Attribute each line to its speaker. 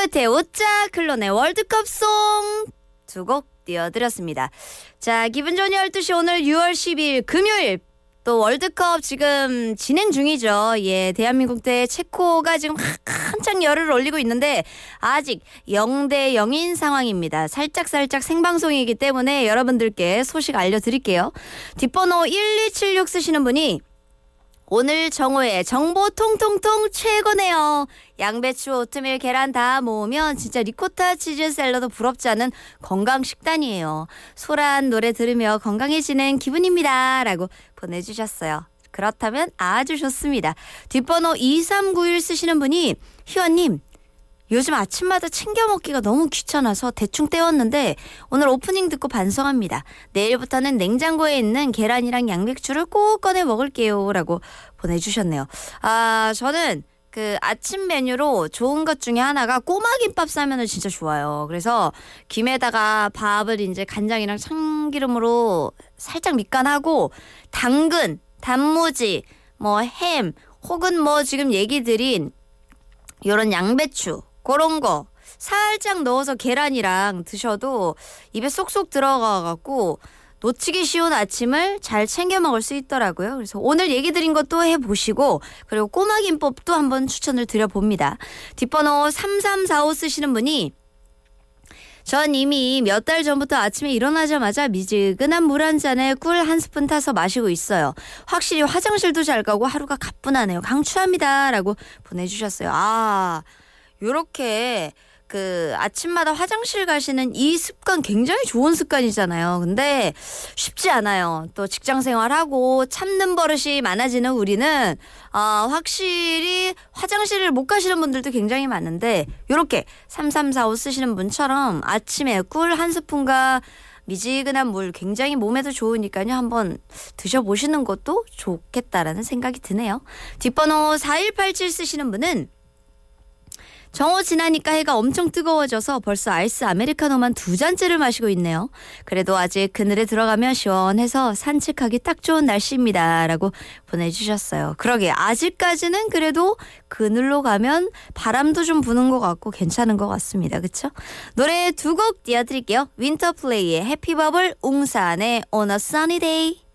Speaker 1: 김태우의 오짜, 클론의 월드컵송 두 곡 띄워드렸습니다. 자, 기분 좋은 12시 오늘 6월 10일 금요일 또 월드컵 지금 진행 중이죠. 예, 대한민국 대 체코가 지금 한창 열을 올리고 있는데 아직 0대 0인 상황입니다. 살짝 생방송이기 때문에 여러분들께 소식 알려드릴게요. 뒷번호 1276 쓰시는 분이 오늘 정오에 정보 통통통 최고네요. 양배추, 오트밀, 계란 다 모으면 진짜 리코타 치즈 샐러드 부럽지 않은 건강 식단이에요. 소란 노래 들으며 건강해지는 기분입니다. 라고 보내주셨어요. 그렇다면 아주 좋습니다. 뒷번호 2391 쓰시는 분이 희원님 요즘 아침마다 챙겨 먹기가 너무 귀찮아서 대충 때웠는데 오늘 오프닝 듣고 반성합니다. 내일부터는 냉장고에 있는 계란이랑 양배추를 꼭 꺼내 먹을게요. 라고 보내주셨네요. 저는 그 아침 메뉴로 좋은 것 중에 하나가 꼬마김밥 싸면은 진짜 좋아요. 그래서 김에다가 밥을 이제 간장이랑 참기름으로 살짝 밑간하고 당근, 단무지, 뭐 햄 혹은 뭐 지금 얘기 드린 이런 양배추 그런 거 살짝 넣어서 계란이랑 드셔도 입에 쏙쏙 들어가갖고 놓치기 쉬운 아침을 잘 챙겨 먹을 수 있더라고요. 그래서 오늘 얘기 드린 것도 해보시고 그리고 꼬마김밥도 한번 추천을 드려봅니다. 뒷번호 3345 쓰시는 분이 전 이미 몇 달 전부터 아침에 일어나자마자 미지근한 물 한 잔에 꿀 한 스푼 타서 마시고 있어요. 확실히 화장실도 잘 가고 하루가 가뿐하네요. 강추합니다. 라고 보내주셨어요. 요렇게 그 아침마다 화장실 가시는 이 습관 굉장히 좋은 습관이잖아요. 근데 쉽지 않아요. 또 직장 생활하고 참는 버릇이 많아지는 우리는 확실히 화장실을 못 가시는 분들도 굉장히 많은데 요렇게 3345 쓰시는 분처럼 아침에 꿀 한 스푼과 미지근한 물 굉장히 몸에도 좋으니까요. 한번 드셔보시는 것도 좋겠다라는 생각이 드네요. 뒷번호 4187 쓰시는 분은 정오 지나니까 해가 엄청 뜨거워져서 벌써 아이스 아메리카노만 2잔째를 마시고 있네요. 그래도 아직 그늘에 들어가면 시원해서 산책하기 딱 좋은 날씨입니다. 라고 보내주셨어요. 그러게 아직까지는 그래도 그늘로 가면 바람도 좀 부는 것 같고 괜찮은 것 같습니다. 그쵸? 노래 두 곡 띄워드릴게요. 윈터플레이의 해피버블, 웅산의 On a Sunny Day.